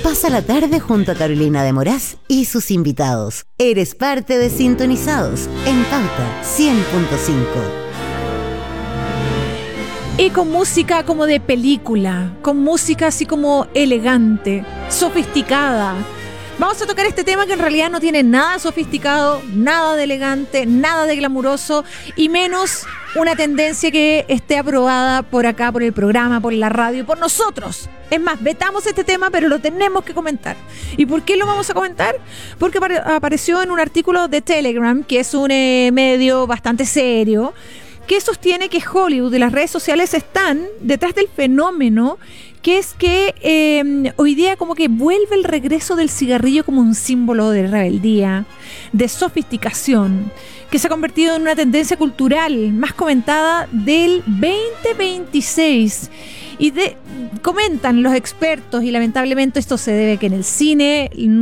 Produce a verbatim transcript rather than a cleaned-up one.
Pasa la tarde junto a Carolina de Moraz y sus invitados. Eres parte de Sintonizados en Pauta cien punto cinco. Y con música como de película, con música así como elegante, sofisticada. Vamos a tocar este tema que en realidad no tiene nada sofisticado, nada de elegante, nada de glamuroso y menos una tendencia que esté aprobada por acá, por el programa, por la radio, por nosotros. Es más, vetamos este tema, pero lo tenemos que comentar. ¿Y por qué lo vamos a comentar? Porque apareció en un artículo de Telegram, que es un eh, medio bastante serio, que sostiene que Hollywood y las redes sociales están detrás del fenómeno, que es que eh, hoy día como que vuelve el regreso del cigarrillo como un símbolo de rebeldía, de sofisticación, que se ha convertido en una tendencia cultural más comentada del veinte veintiséis. Y de, comentan los expertos, y lamentablemente esto se debe a que en el cine